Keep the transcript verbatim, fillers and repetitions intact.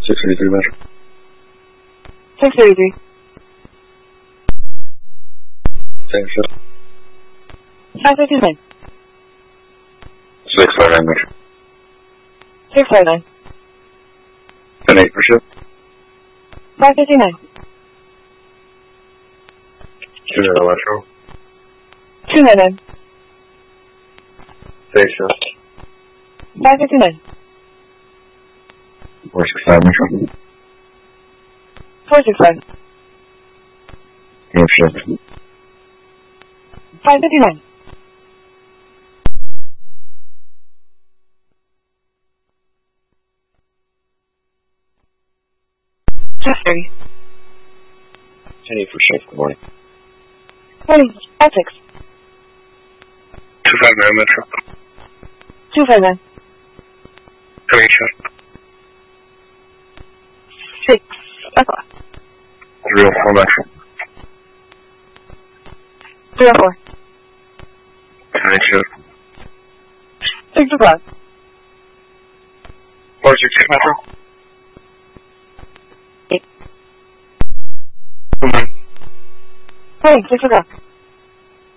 six thirty-three Metro. six thirty-three. Same shift. five fifty-nine. six five nine Metro. six five nine. ten eight for shift. five fifty-nine. two zero Metro. two ninety-nine. Day shift. five fifty-nine. four six five Metro. four six five. Game shift. five fifty-nine. six thirty. ten eight for shift. Good morning. Morning. five six. two five nine Metro. two five nine. ten eight shift. six o'clock. three oh four Metro. three oh four. ten eight shift. six o'clock. four six six Metro. eight. Good morning. Morning. six o'clock.